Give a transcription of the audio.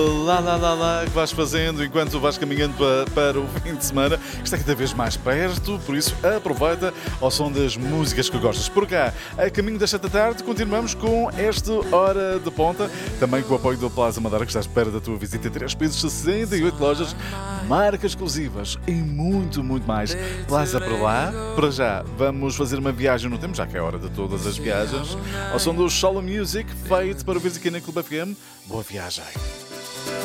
Lá, que vais fazendo enquanto vais caminhando para o fim de semana, que está cada vez mais perto, por isso aproveita ao som das músicas que gostas. Por cá, a caminho das 7 da tarde, continuamos com esta Hora de Ponta, também com o apoio do Plaza Madeira, que está à espera da tua visita em 3 pisos, 68 lojas, marcas exclusivas e muito mais. Plaza para lá, para já, vamos fazer uma viagem no tempo, já que é a hora de todas as viagens, ao som do Solo Music, feito para ouvires aqui na Clube FM. Boa viagem!